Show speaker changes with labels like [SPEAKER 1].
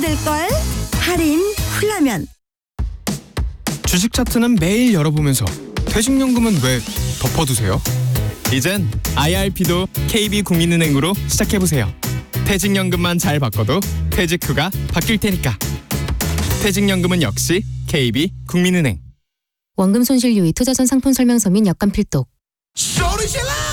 [SPEAKER 1] 받을걸? 할인 훌라면.
[SPEAKER 2] 주식 차트는 매일 열어보면서 퇴직연금은 왜 덮어두세요?
[SPEAKER 3] 이젠 IRP도 KB국민은행으로 시작해보세요. 퇴직연금만 잘 바꿔도 퇴직 후가 바뀔 테니까. 퇴직연금은 역시 KB국민은행.
[SPEAKER 4] 원금 손실 유의 투자선 상품 설명서 및 약관 필독.
[SPEAKER 5] 소리 질러!